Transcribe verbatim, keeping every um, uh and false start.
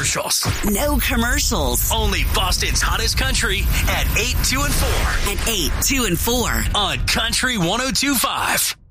commercials. No commercials. Only Boston's hottest country at eight, two, and four. At eight, two, and four. On Country one oh two point five.